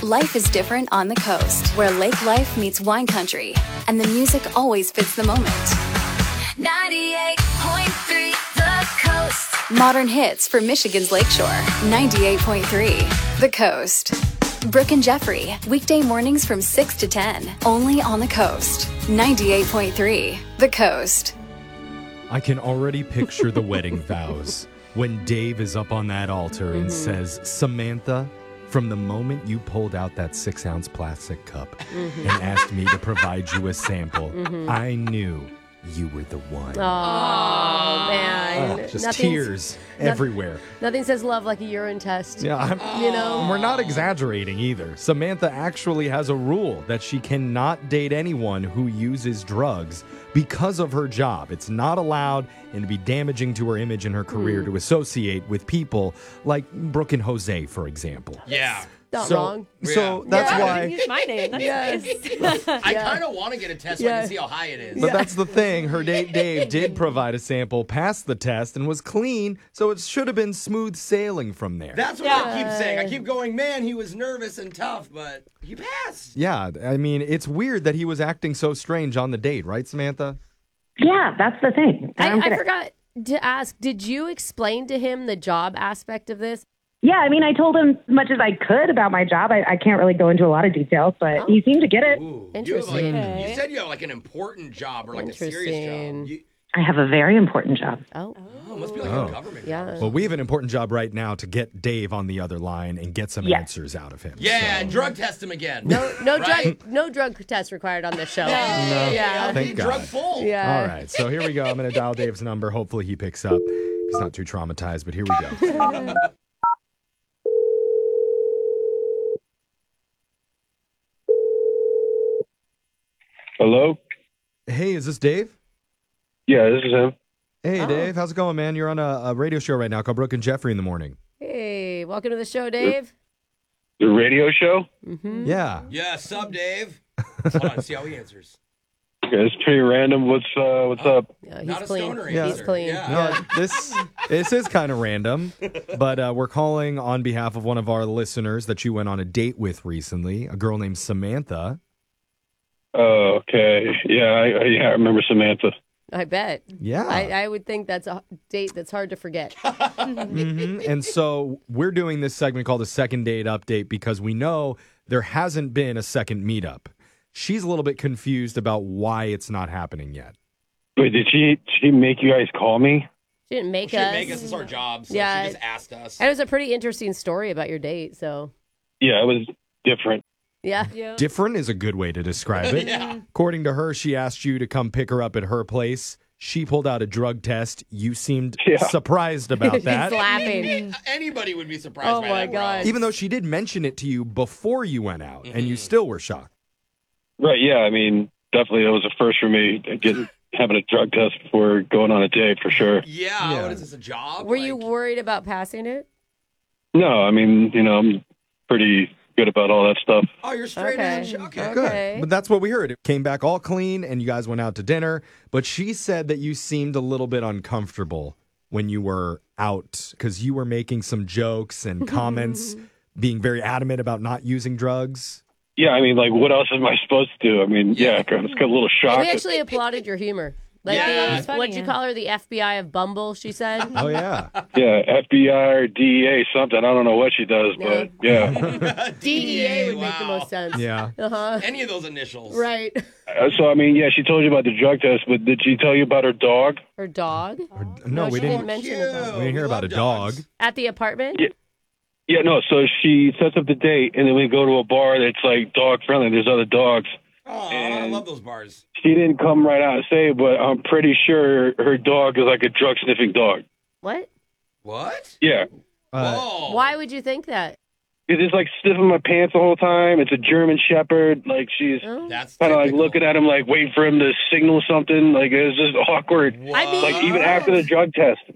Life is different on the coast, where lake life meets wine country, and the music always fits the moment. 98.3 The Coast. Modern hits for Michigan's Lakeshore. 98.3 The Coast. Brooke and Jeffrey, weekday mornings from 6 to 10, only on the coast. 98.3 The Coast. I can already picture the wedding vows when Dave is up on that altar and says, Samantha, from the moment you pulled out that 6-ounce plastic cup and asked me to provide you a sample, I knew you were the one. Oh, man. Just tears everywhere. Nothing says love like a urine test. Yeah, we're not exaggerating either. Samantha actually has a rule that she cannot date anyone who uses drugs because of her job. It's not allowed and it'd be damaging to her image and her career to associate with people like Brooke and Jose, for example. Yeah. Not wrong. So that's why. Use my name. That's I kind of want to get a test so I can see how high it is. But that's the thing. Her date Dave did provide a sample, passed the test, and was clean, so it should have been smooth sailing from there. That's what I keep saying. I keep going, man, he was nervous and tough, but he passed. Yeah, I mean, it's weird that he was acting so strange on the date, right, Samantha? Yeah, that's the thing. I forgot to ask, did you explain to him the job aspect of this? Yeah, I mean, I told him as much as I could about my job. I can't really go into a lot of details, but he seemed to get it. Ooh, Interesting. You said you have like an important job or like a serious job. I have a very important job. Oh, must be like a government job. Well, we have an important job right now to get Dave on the other line and get some answers out of him. Yeah, and drug test him again. No drug test required on this show. No. Yeah. Thank God. Drug full. Yeah. All right, so here we go. I'm going to dial Dave's number. Hopefully he picks up. He's not too traumatized, but here we go. Hello? Hey, is this Dave? Yeah, this is him. Hey, Dave. How's it going, man? You're on a radio show right now called Brooke and Jeffrey in the Morning. Hey, welcome to the show, Dave. The radio show? Yeah. Yeah, sub, Dave. Hold on, see how he answers. Yeah, it's pretty random. What's up? Yeah, he's Not a clean. stoner He's answer. clean. Yeah. No, this is kind of random, but we're calling on behalf of one of our listeners that you went on a date with recently, a girl named Samantha. Oh, okay. Yeah, I remember Samantha. I bet. Yeah. I would think that's a date that's hard to forget. And so we're doing this segment called a second date update because we know there hasn't been a second meetup. She's a little bit confused about why it's not happening yet. Wait, did she make you guys call me? She didn't make She us. didn't make us. It's our job, so Yeah. she just asked us. It was a pretty interesting story about your date, so. Yeah, it was different. Yeah. Different is a good way to describe it. Yeah. According to her, she asked you to come pick her up at her place. She pulled out a drug test. You seemed surprised about He's that. laughing. Anybody would be surprised Oh by my that, bro. God. Even though she did mention it to you before you went out, and you still were shocked. Right, yeah, I mean, definitely it was a first for me, having a drug test before going on a date, for sure. Yeah, what is this, a job? Were you worried about passing it? No, I mean, I'm pretty good about all that stuff. Oh, you're straight edge? Okay. Good. But that's what we heard. It came back all clean, and you guys went out to dinner. But she said that you seemed a little bit uncomfortable when you were out because you were making some jokes and comments, being very adamant about not using drugs. Yeah, I mean, like, what else am I supposed to do? I mean, I just got a little shocked. We actually applauded your humor. Like, what'd you call her? The FBI of Bumble, she said? Oh, yeah. Yeah, FBI or DEA something. I don't know what she does, but yeah. DEA would make the most sense. Yeah. Uh-huh. Any of those initials. Right. So, I mean, yeah, she told you about the drug test, but did she tell you about her dog? Her dog? No, we she didn't mention a dog. We didn't hear about a dog. At the apartment? Yeah, no, so she sets up the date, and then we go to a bar that's, like, dog-friendly. There's other dogs. Oh, I love those bars. She didn't come right out and say it, but I'm pretty sure her dog is like a drug-sniffing dog. What? What? Yeah. Whoa. Why would you think that? It's just, like, sniffing my pants the whole time. It's a German Shepherd. Like, she's That's kind of, like, typical. looking at him, like, waiting for him to signal something. Like, it was just awkward. I mean, Like, even after the drug test. Yeah.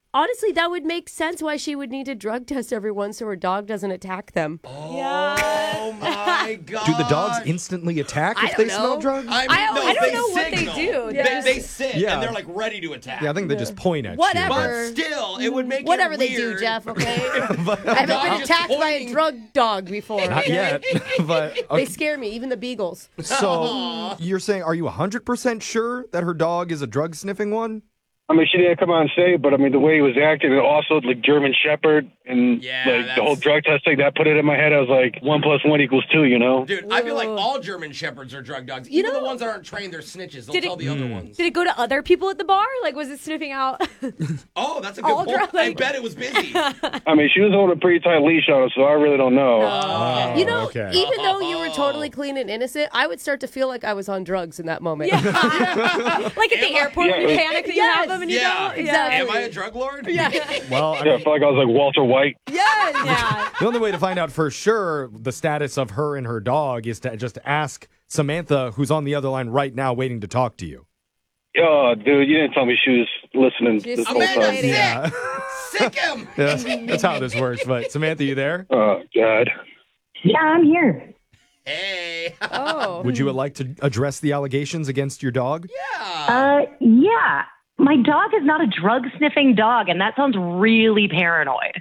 honestly, that would make sense why she would need to drug test everyone so her dog doesn't attack them. Oh my God. Do the dogs instantly attack if they smell drugs? I don't know what they do. They sit and they're like ready to attack. Yeah, I think they just point at Whatever. you. But still, it would make Whatever it they do, weird. Jeff, okay? I haven't been attacked by a drug dog before. Not okay? yet, but They scare me, even the beagles. so you're saying, are you 100% sure that her dog is a drug sniffing one? I mean, she didn't come out and say it, but I mean, the way he was acting, and also like German Shepherd and the whole drug test thing, that put it in my head. I was like, 1 + 1 = 2, you know? Dude, I feel like all German Shepherds are drug dogs. Even the ones that aren't trained, they're snitches. They'll tell the other ones. Did it go to other people at the bar? Like, was it sniffing out? Oh, that's a good point. I bet it was busy. I mean, she was holding a pretty tight leash on us, so I really don't know. You know, even though you were totally clean and innocent, I would start to feel like I was on drugs in that moment. Like at the airport when you panic that you have them and you don't? Exactly. Am I a drug lord? I Well, I felt like I was like Walter White. Yeah. the only way to find out for sure the status of her and her dog is to just ask Samantha, who's on the other line right now waiting to talk to you. Oh, dude, you didn't tell me she was listening this whole Amanda, time. sick. Yeah. Sick him. That's how this works. But Samantha, you there? Oh, God. Yeah, I'm here. Hey. Oh. Would you like to address the allegations against your dog? Yeah. My dog is not a drug sniffing dog, and that sounds really paranoid.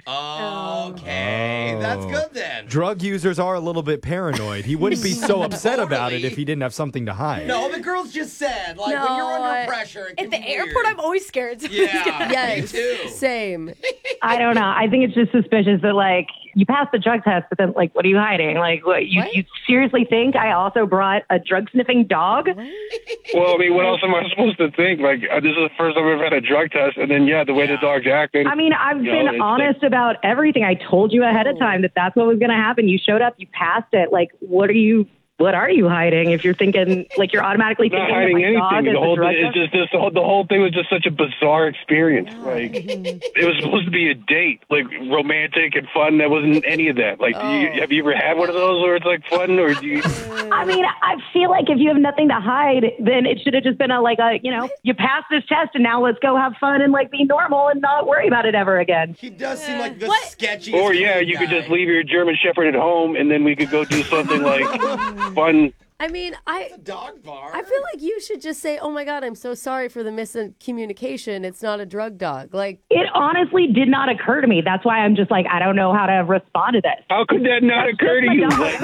Okay. That's good then. Drug users are a little bit paranoid. He wouldn't be so upset about it if he didn't have something to hide. No, the girls just said, like, when you're under pressure, it can At the be airport, weird. I'm always scared. Yeah, Yes. me too. Same. I don't know. I think it's just suspicious that, like, you passed the drug test, but then, like, what are you hiding? Like, what? You seriously think I also brought a drug sniffing dog? Well, I mean, what else am I supposed to think? Like, this is the first time I've ever had a drug test, and then, the way the dog's acting. I mean, I've You been know, it's honest about everything. I told you ahead of time that that's what was going to happen. You showed up, you passed it. Like, what are you hiding if you're thinking, like, you're automatically not thinking hiding that my dog anything. is The whole a drug thing, it's test? just the whole thing was just such a bizarre experience. Like, it was supposed to be a date, like romantic and fun. That wasn't any of that. Like, have you ever had one of those where it's like fun, or do you? I mean, I feel like if you have nothing to hide, then it should have just been you passed this test and now let's go have fun and like be normal and not worry about it ever again. He does seem like the sketchiest Or you guy. could just leave your German Shepherd at home, and then we could go do something like fun. I mean, It's a dog bar. I feel like you should just say, "Oh my God, I'm so sorry for the miscommunication. It's not a drug dog." Like, It honestly did not occur to me. That's why I'm just like, I don't know how to respond to this. How could that not occur to you?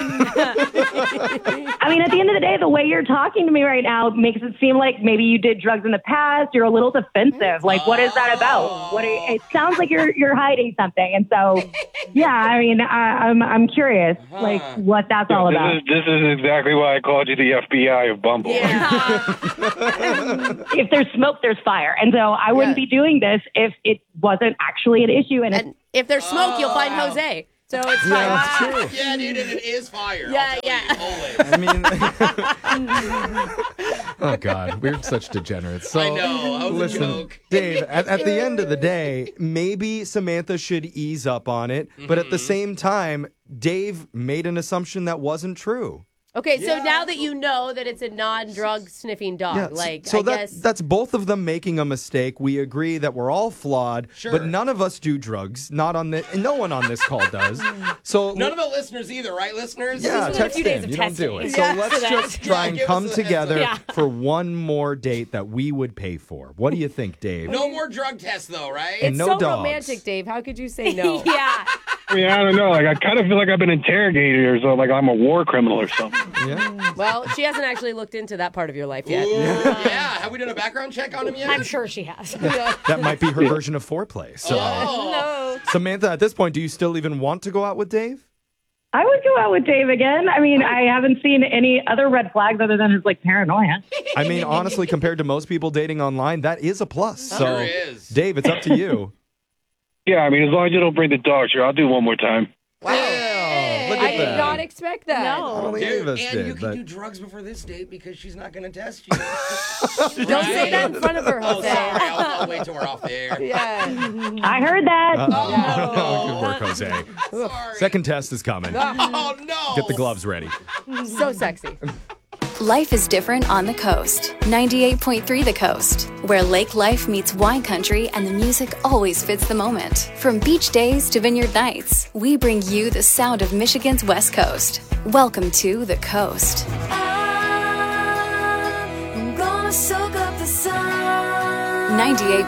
I mean, at the end of the day, the way you're talking to me right now makes it seem like maybe you did drugs in the past. You're a little defensive. Like, what is that about? It sounds like you're hiding something. And so, yeah, I mean, I'm curious, like, what that's all about. This is exactly why I called you the FBI of Bumble. If there's smoke, there's fire. And so I wouldn't be doing this if it wasn't actually an issue. and if there's smoke, you'll find Jose. So it's fine. That's true. Yeah, dude, and it is fire. Yeah, I'll tell you, always. I mean, oh God, we're such degenerates. So, I know. That was a listen, joke. Dave, at the end of the day, maybe Samantha should ease up on it, but at the same time, Dave made an assumption that wasn't true. Okay, so now that you know that it's a non-drug sniffing dog, so I guess that's both of them making a mistake. We agree that we're all flawed, but none of us do drugs. Not on the, no one on this call does. So None of the listeners either, right, listeners? yeah, This is text a few days in. of You don't do testing. it. So let's So just try and give us come a heads together up. for one more date that we would pay for. What do you think, Dave? No more drug tests, though, right? And it's no so dogs. romantic, Dave. How could you say no? Yeah. I mean, I don't know. Like, I kind of feel like I've been interrogated or so, like I'm a war criminal or something. Yeah. Well, she hasn't actually looked into that part of your life yet. Ooh, yeah. Have we done a background check on him yet? I'm sure she has. That might be her version of foreplay. So, No. Samantha, at this point, do you still even want to go out with Dave? I would go out with Dave again. I mean, I haven't seen any other red flags other than his like paranoia. I mean, honestly, compared to most people dating online, that is a plus. So, Sure is. Dave, it's up to you. Yeah, I mean, as long as you don't bring the dog, sure, I'll do one more time. Wow, look I at did that. not expect that. Only Dude, Avis and did, you can but- do drugs before this date because she's not going to test you. Don't say that in front of her, Oh, Jose. sorry. I'll wait till we're off the air. Yeah. I heard that. Oh, good work, Jose. Sorry. Second test is coming. Oh, no. Get the gloves ready. So sexy. Life is different on the coast. 98.3 The Coast, where lake life meets wine country and the music always fits the moment. From beach days to vineyard nights, we bring you the sound of Michigan's West Coast. Welcome to The Coast. I'm gonna soak up the sun.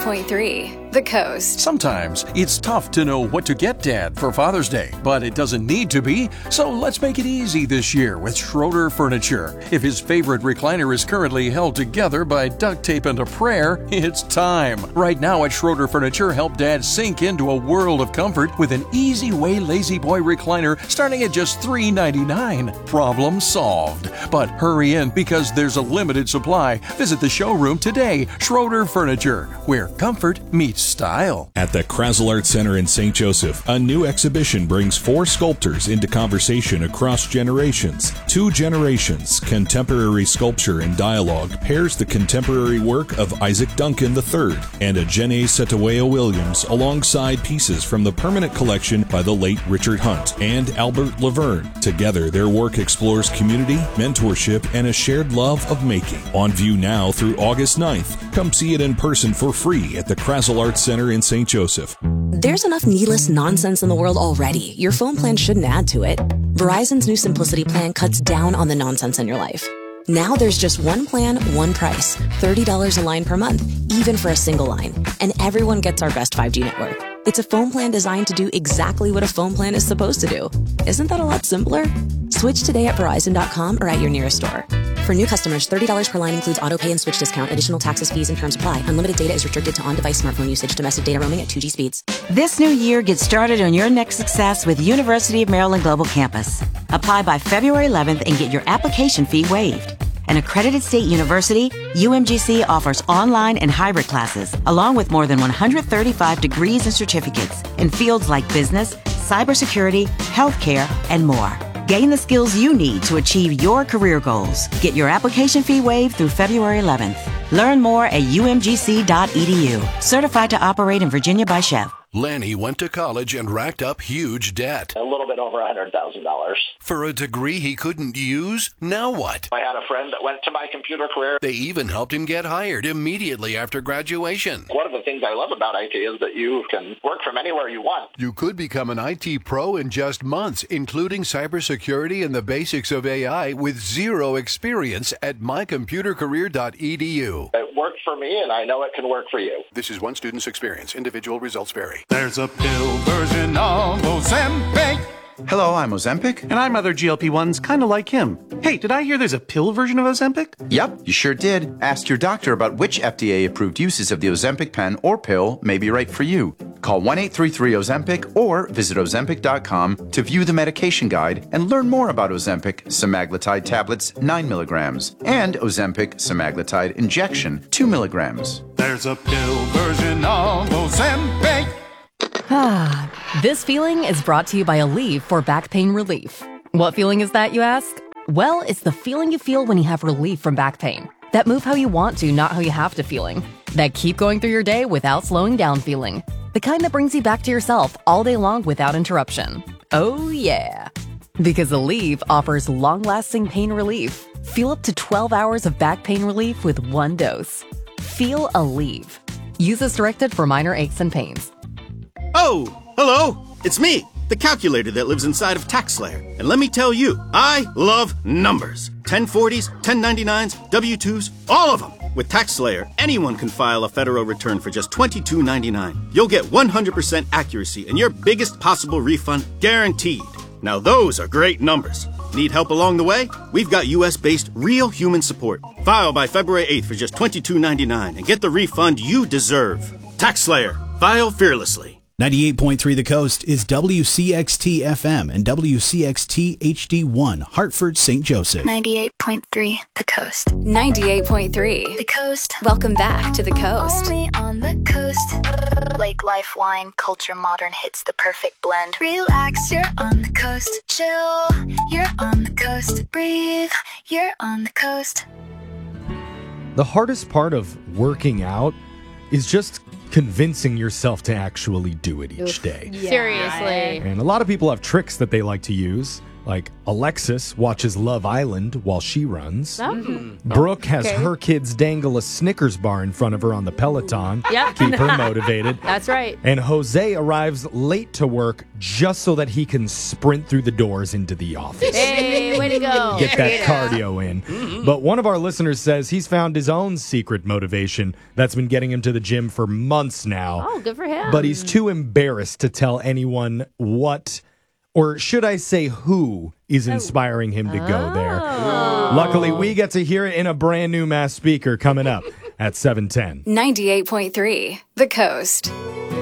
98.3 The Coast. Sometimes it's tough to know what to get Dad for Father's Day, but it doesn't need to be, so let's make it easy this year with Schroeder Furniture. If his favorite recliner is currently held together by duct tape and a prayer, it's time. Right now at Schroeder Furniture, help Dad sink into a world of comfort with an Easy Way Lazy Boy recliner starting at just $3.99. Problem solved. But hurry in because there's a limited supply. Visit the showroom today. Schroeder Furniture, where comfort meets style. At the Krasl Art Center in St. Joseph, a new exhibition brings 4 sculptors into conversation across generations. 2 generations, contemporary sculpture and dialogue pairs the contemporary work of Isaac Duncan III and Ajene Setawaya Williams alongside pieces from the permanent collection by the late Richard Hunt and Albert Laverne. Together, their work explores community, mentorship, and a shared love of making. On view now through August 9th. Come see it in person for free at the Krasl Art Center in St. Joseph. There's enough needless nonsense in the world already. Your phone plan shouldn't add to it. Verizon's new Simplicity plan cuts down on the nonsense in your life. Now there's just one plan, one price, $30 a line per month, even for a single line. And everyone gets our best 5G network. It's a phone plan designed to do exactly what a phone plan is supposed to do. Isn't that a lot simpler? Switch today at Verizon.com or at your nearest store. For new customers, $30 per line includes auto pay and switch discount. Additional taxes, fees, and terms apply. Unlimited data is restricted to on-device smartphone usage. Domestic data roaming at 2G speeds. This new year, get started on your next success with University of Maryland Global Campus. Apply by February 11th and get your application fee waived. An accredited state university, UMGC offers online and hybrid classes, along with more than 135 degrees and certificates in fields like business, cybersecurity, healthcare, and more. Gain the skills you need to achieve your career goals. Get your application fee waived through February 11th. Learn more at umgc.edu. Certified to operate in Virginia by Chef. Lanny went to college and racked up huge debt. A little bit over $100,000. For a degree he couldn't use? Now what? I had a friend that went to my computer career. They even helped him get hired immediately after graduation. One of the things I love about IT is that you can work from anywhere you want. You could become an IT pro in just months, including cybersecurity and the basics of AI with zero experience at mycomputercareer.edu. It worked for me, and I know it can work for you. This is one student's experience. Individual results vary. There's a pill version of Ozempic. Hello, I'm Ozempic. And I'm other GLP-1s kind of like him. Hey, did I hear there's a pill version of Ozempic? Yep, you sure did. Ask your doctor about which FDA-approved uses of the Ozempic pen or pill may be right for you. Call 1-833-OZEMPIC or visit Ozempic.com to view the medication guide and learn more about Ozempic semaglutide tablets 9 milligrams and Ozempic semaglutide injection 2 milligrams. There's a pill version of Ozempic. This feeling is brought to you by Aleve for back pain relief. What feeling is that, you ask? Well, it's the feeling you feel when you have relief from back pain. That move how you want to, not how you have to feeling. That keep going through your day without slowing down feeling. The kind that brings you back to yourself all day long without interruption. Oh yeah. Because Aleve offers long-lasting pain relief. Feel up to 12 hours of back pain relief with one dose. Feel Aleve. Use as directed for minor aches and pains. Oh, hello. It's me, the calculator that lives inside of TaxSlayer. And let me tell you, I love numbers. 1040s, 1099s, W-2s, all of them. With TaxSlayer, anyone can file a federal return for just $22.99. You'll get 100% accuracy and your biggest possible refund guaranteed. Now those are great numbers. Need help along the way? We've got US-based real human support. File by February 8th for just $22.99 and get the refund you deserve. TaxSlayer. File fearlessly. 98.3 The Coast is WCXT FM and WCXT HD1, Hartford, St. Joseph. 98.3 The Coast. 98.3 The Coast. Welcome back to The Coast. Only on the coast. Lake life, wine, culture, modern hits the perfect blend. Relax, you're on the coast. Chill, you're on the coast. Breathe, you're on the coast. The hardest part of working out is just convincing yourself to actually do it each day. Yeah. Seriously. And a lot of people have tricks that they like to use. Like Alexis watches Love Island while she runs. Brooke has her kids dangle a Snickers bar in front of her on the Peloton. Keep her motivated. That's right. And Jose arrives late to work just so that he can sprint through the doors into the office. Hey, way to go. Get that cardio in. But one of our listeners says he's found his own secret motivation that's been getting him to the gym for months now. Oh, good for him. But he's too embarrassed to tell anyone what, or should I say who, is inspiring him to go there. Luckily, we get to hear it in a brand new Mass speaker coming up at 7:10. 98.3 The Coast.